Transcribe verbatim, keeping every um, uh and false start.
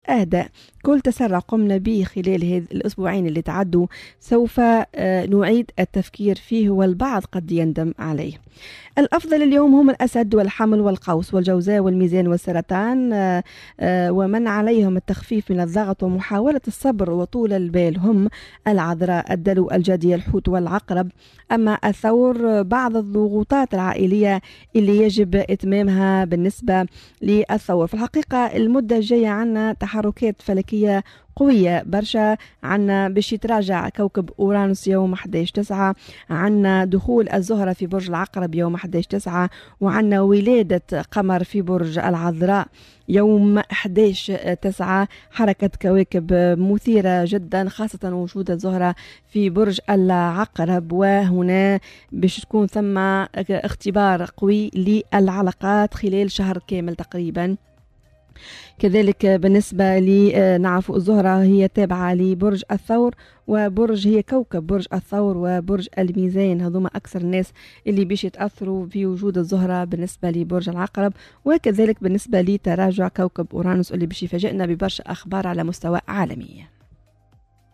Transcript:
أهدأ. كل تسرع قمنا به خلال هذه الأسبوعين اللي تعدوا سوف نعيد التفكير فيه، والبعض قد يندم عليه. الأفضل اليوم هم الأسد والحمل والقوس والجوزاء والميزان والسرطان، ومن عليهم التخفيف من الضغط ومحاولة الصبر وطول البال هم العذراء، الدلو، الجدي، الحوت والعقرب. أما الثور بعض الضغوطات العائلية اللي يجب إتمامها بالنسبة للثور. في الحقيقة المدة الجاية عنا تحركات فلكية قوية برشا، عنا باش يتراجع كوكب أورانوس يوم أحد عشر تسعة، عنا دخول الزهرة في برج العقرب يوم أحد عشر تسعة، وعنا ولادة قمر في برج العذراء يوم أحد عشر تسعة. حركة كواكب مثيرة جدا، خاصة وجود الزهرة في برج العقرب، وهنا باش تكون ثم اختبار قوي للعلاقات خلال شهر كامل تقريبا. كذلك بالنسبة لي نعرف الزهرة هي تابعة لبرج الثور، وبرج هي كوكب برج الثور وبرج الميزان، هذوما أكثر الناس اللي بيش يتأثروا في وجود الزهرة بالنسبة لبرج العقرب. وكذلك بالنسبة لتراجع كوكب أورانوس اللي بيش يفاجئنا ببرشا أخبار على مستوى عالمي.